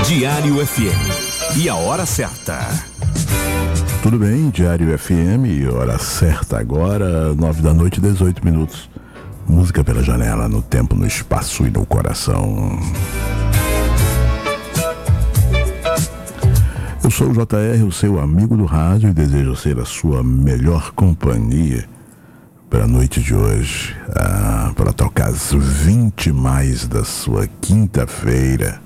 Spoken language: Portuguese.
Diário FM. E a hora certa. Tudo bem, Diário FM, hora certa agora, 9 da noite, 18 minutos. Música pela janela, no tempo, no espaço e no coração. Eu sou o JR, o seu amigo do rádio, e desejo ser a sua melhor companhia para a noite de hoje, para tocar as 20 mais da sua quinta-feira.